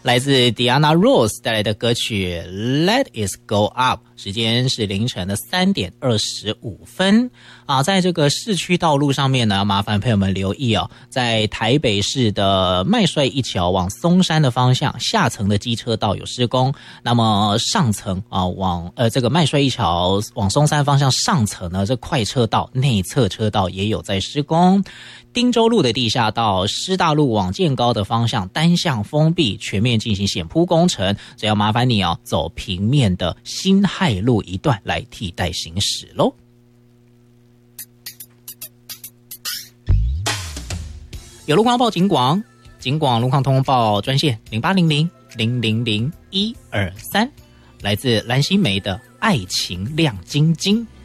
来自 Diana Ross 带来的歌曲 Let It Go Up， 时间是凌晨的3点25分啊。在这个市区道路上面呢，麻烦朋友们留意哦，在台北市的麦帅一桥往松山的方向，下层的机车道有施工，那么上层啊往这个麦帅一桥往松山方向上层呢，这快车道内侧车道也有在施工。汀州路的地下道、师大路往建高的方向单向封闭，全面进行险铺工程，所以要麻烦你哦，走平面的辛亥路一段来替代行驶咯。有路况报警广，警广路况通报专线0800000123，来自蓝心湄的爱情亮晶晶。